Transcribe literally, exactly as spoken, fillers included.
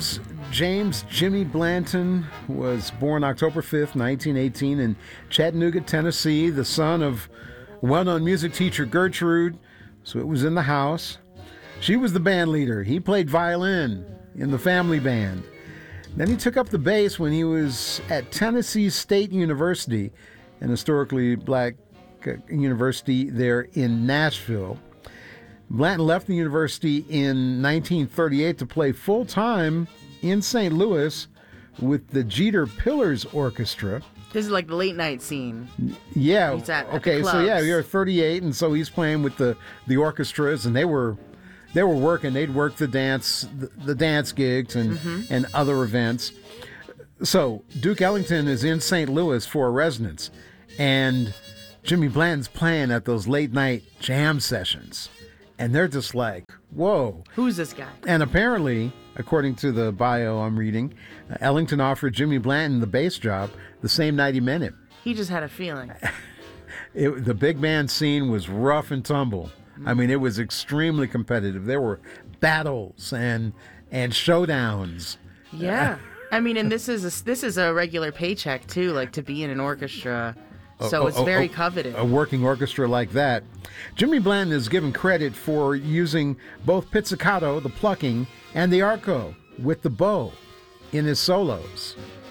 James James Jimmy Blanton was born October fifth, nineteen eighteen in Chattanooga, Tennessee, the son of well-known music teacher Gertrude, so it was in the house. She was the band leader. He played violin in the family band. Then he took up the bass when he was at Tennessee State University, an historically black university there in Nashville. Blanton left the university in nineteen thirty-eight to play full-time in Saint Louis with the Jeter Pillars Orchestra. This is like the late night scene. Yeah. He's at, at okay, so yeah, you're thirty-eight, and so he's playing with the, the orchestras, and they were they were working. They'd work the dance the, the dance gigs and mm-hmm. and other events. So Duke Ellington is in Saint Louis for a residence, and Jimmy Blanton's playing at those late night jam sessions. And they're just like, whoa. Who's this guy? And apparently, according to the bio I'm reading, uh, Ellington offered Jimmy Blanton the bass job the same night he met him. He just had a feeling. it, the big band scene was rough and tumble. Mm-hmm. I mean, it was extremely competitive. There were battles and and showdowns. Yeah. I mean, and this is a, this is a regular paycheck, too, like to be in an orchestra. So it's very coveted. A working orchestra like that. Jimmy Blanton is given credit for using both pizzicato, the plucking, and the arco with the bow in his solos.